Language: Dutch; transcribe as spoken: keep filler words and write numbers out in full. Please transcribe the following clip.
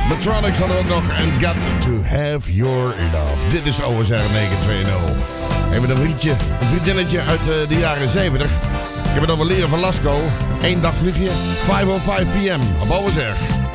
Metronics hadden ook nog And Got To Have Your Love. Dit is O S R negen twee nul. Even een vriendje, een vriendinnetje uit uh, de jaren zeventig. Ik heb het over Leren van Lasco. Eén dag vliegje, vijf oh vijf p m op O S R.